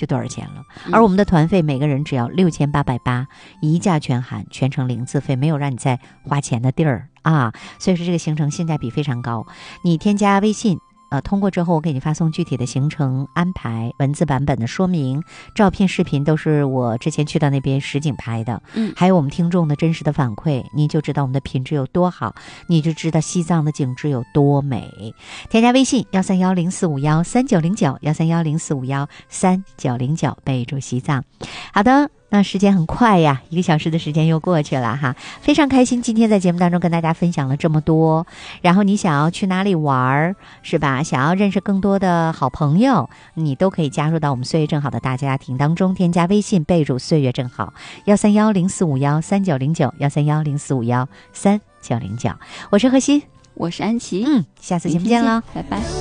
就多少钱了。而我们的团费每个人只要6880，一价全含，全程零自费，没有让你再花钱的地儿啊。所以说这个行程性价比非常高。你添加微信通过之后我给你发送具体的行程安排，文字版本的说明，照片视频都是我之前去到那边实景拍的，还有我们听众的真实的反馈，你就知道我们的品质有多好，你就知道西藏的景致有多美。添加微信13104513909，13104513909，备注西藏。好的，那时间很快呀，1个小时的时间又过去了哈，非常开心今天在节目当中跟大家分享了这么多。然后你想要去哪里玩是吧，想要认识更多的好朋友，你都可以加入到我们岁月正好的大家庭当中，添加微信备注岁月正好13104513909，13104513909。我是何欣， 我是安琪， 下次节目见了， 拜拜。